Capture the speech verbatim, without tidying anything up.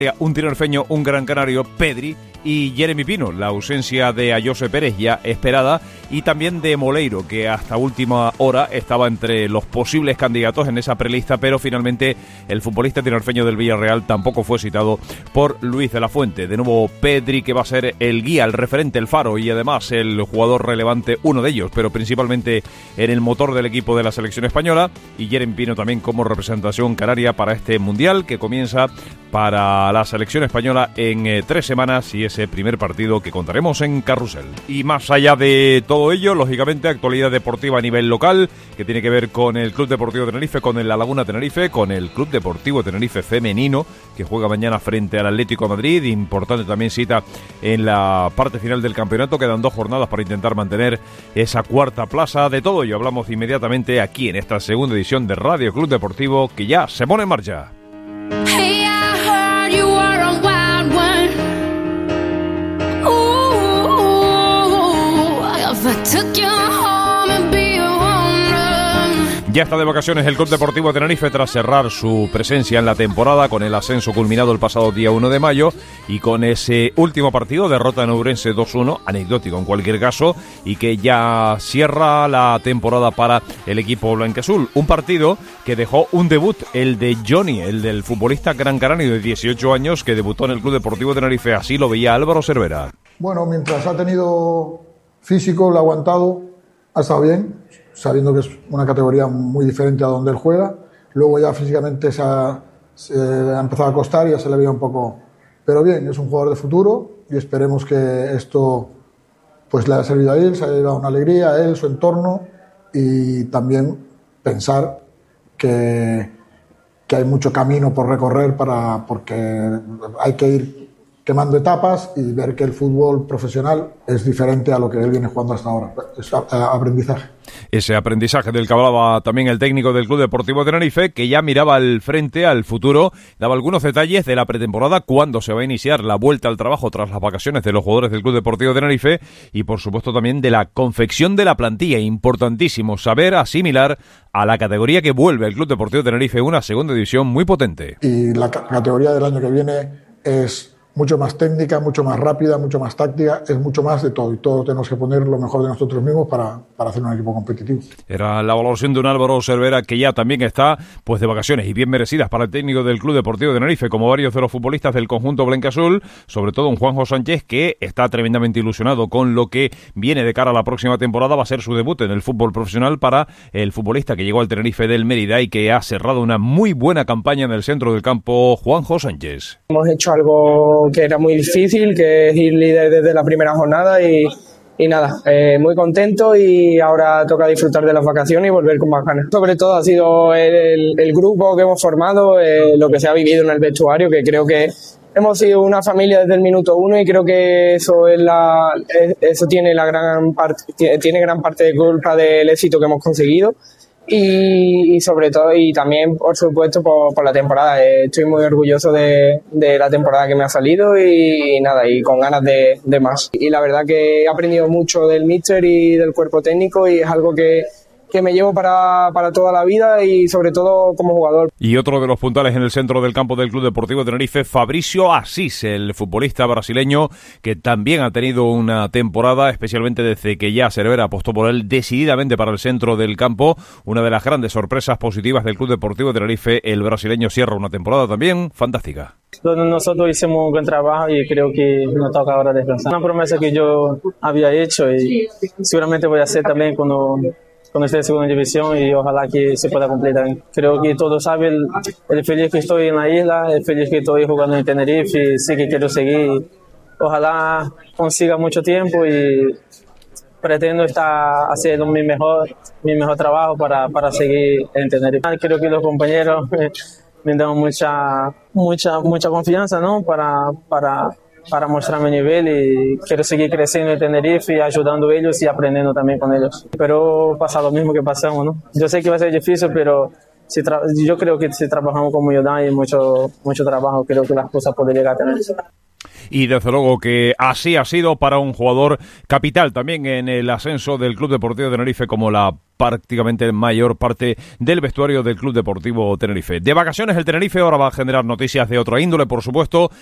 Un tinerfeño, un gran canario, Pedri y Jeremy Pino. La ausencia de Ayose Pérez ya esperada y también de Moleiro, que hasta última hora estaba entre los posibles candidatos en esa prelista, pero finalmente el futbolista tinerfeño del Villarreal tampoco fue citado por Luis de la Fuente. De nuevo Pedri, que va a ser el guía, el referente, el faro y además el jugador relevante, uno de ellos, pero principalmente en el motor del equipo de la selección española, y Jeremy Pino también como representación canaria para este Mundial que comienza para la selección española en eh, tres semanas y ese primer partido que contaremos en Carrusel. Y más allá de todo ello, lógicamente, actualidad deportiva a nivel local que tiene que ver con el Club Deportivo Tenerife, con el La Laguna Tenerife, con el Club Deportivo Tenerife femenino que juega mañana frente al Atlético de Madrid. Importante también cita en la parte final del campeonato. Quedan dos jornadas para intentar mantener esa cuarta plaza. De todo ello hablamos inmediatamente aquí en esta segunda edición de Radio Club Deportivo, que ya se pone en marcha. Hey, I heard you are a wild one. Ooh, if I took you home and be a woman. Ya está de vacaciones el Club Deportivo Tenerife tras cerrar su presencia en la temporada con el ascenso culminado el pasado día uno de mayo y con ese último partido, derrota en Ourense dos uno, anecdótico en cualquier caso, y que ya cierra la temporada para el equipo blanquiazul. Un partido que dejó un debut, el de Johnny, el del futbolista gran canario de dieciocho años que debutó en el Club Deportivo Tenerife. Así lo veía Álvaro Cervera. Bueno, mientras ha tenido físico, lo ha aguantado, ha estado bien, sabiendo que es una categoría muy diferente a donde él juega. Luego ya físicamente se ha, se ha empezado a costar y ya se le veía un poco... Pero bien, es un jugador de futuro y esperemos que esto pues le haya servido a él, se haya llevado una alegría a él, su entorno, y también pensar que, que hay mucho camino por recorrer para, porque hay que ir quemando etapas y ver que el fútbol profesional es diferente a lo que él viene jugando hasta ahora. Es aprendizaje. Ese aprendizaje del que hablaba también el técnico del Club Deportivo Tenerife, que ya miraba al frente, al futuro, daba algunos detalles de la pretemporada, cuándo se va a iniciar la vuelta al trabajo tras las vacaciones de los jugadores del Club Deportivo Tenerife y por supuesto también de la confección de la plantilla. Importantísimo saber asimilar a la categoría que vuelve el Club Deportivo Tenerife, una segunda división muy potente. Y la categoría del año que viene es mucho más técnica, mucho más rápida, mucho más táctica, es mucho más de todo y todos tenemos que poner lo mejor de nosotros mismos para, para hacer un equipo competitivo. Era la valoración de un Álvaro Cervera que ya también está pues de vacaciones y bien merecidas para el técnico del Club Deportivo de Tenerife, como varios de los futbolistas del conjunto blanquiazul, sobre todo un Juanjo Sánchez que está tremendamente ilusionado con lo que viene de cara a la próxima temporada. Va a ser su debut en el fútbol profesional para el futbolista que llegó al Tenerife del Mérida y que ha cerrado una muy buena campaña en el centro del campo, Juanjo Sánchez. Hemos hecho algo que era muy difícil, que es ir líder desde la primera jornada y, y nada, eh, muy contento y ahora toca disfrutar de las vacaciones y volver con más ganas. Sobre todo ha sido el, el grupo que hemos formado, eh, lo que se ha vivido en el vestuario, que creo que hemos sido una familia desde el minuto uno y creo que eso es la, eso tiene la gran parte, tiene gran parte de culpa del éxito que hemos conseguido. Y, y sobre todo, y también por supuesto por, por la temporada. Estoy muy orgulloso de, de la temporada que me ha salido y, y nada, y con ganas de, de más. Y la verdad que he aprendido mucho del míster y del cuerpo técnico y es algo que, que me llevo para, para toda la vida y sobre todo como jugador. Y otro de los puntales en el centro del campo del Club Deportivo Tenerife, Fabricio Asís, el futbolista brasileño que también ha tenido una temporada, especialmente desde que ya Cervera apostó por él decididamente para el centro del campo. Una de las grandes sorpresas positivas del Club Deportivo Tenerife, el brasileño cierra una temporada también fantástica. Nosotros hicimos un buen trabajo y creo que nos toca ahora descansar. Una promesa que yo había hecho y seguramente voy a hacer también cuando... cuando esté en segunda división y ojalá que se pueda cumplir también. Creo que todos saben el, el feliz que estoy en la isla, el feliz que estoy jugando en Tenerife, sí que quiero seguir. Ojalá consiga mucho tiempo y pretendo estar haciendo mi mejor, mi mejor trabajo para, para seguir en Tenerife. Creo que los compañeros me dan mucha, mucha, mucha confianza, ¿no? Para, para, para mostrar mi nivel y quiero seguir creciendo en Tenerife y ayudando a ellos y aprendiendo también con ellos. Pero pasa lo mismo que pasamos, ¿no? Yo sé que va a ser difícil, pero si tra- yo creo que si trabajamos con humildad y mucho, mucho trabajo, creo que las cosas pueden llegar a tener. y desde luego que así ha sido para un jugador capital también en el ascenso del Club Deportivo Tenerife, como la prácticamente mayor parte del vestuario del Club Deportivo Tenerife. De vacaciones el Tenerife ahora va a generar noticias de otra índole, por supuesto.